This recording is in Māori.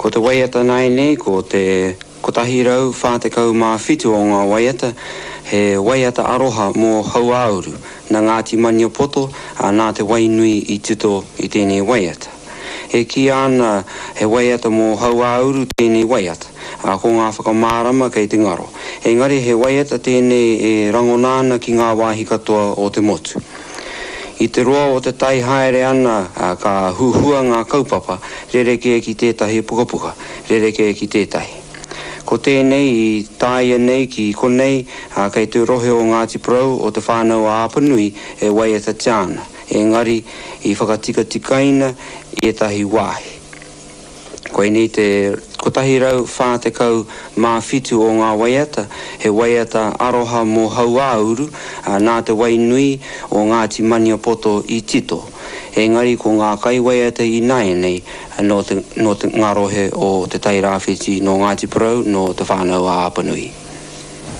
Ko te waiata nai nei, ko tahi rau whātekau mā whitu o ngā waiata, he waiata aroha mō hauauru na Ngāti Maniapoto nā te wainui I tito I tēnei waiata. He ki ana he waiata mō hauauru tēnei waiata, ko ngā whakamārama kei te ngaro. Engari he waiata tēnei e rangonāna ki ngā wāhi katoa o te motu. I te roa o te tai haere ana ka huhua ngā kaupapa, rereke ki tētahi pukapuka, rereke ki tētahi. Ko tēnei I tāia nei ki konei, kei te rohe o Ngāti Porou o te whānau a Apanui e waiata tiana. Engari I whakatika-tikaina I etahi wāhi. Koe nei ko tahi rau whātekau mā whitu o ngā waiata, he waiata aroha mō hauauru nā te wainui o Ngāti Maniapoto I tito. Engari ko ngā kai waiata I nai nei no te ngarohe o te tai rāwhiti no Ngāti Porou no te whānau a Apanui.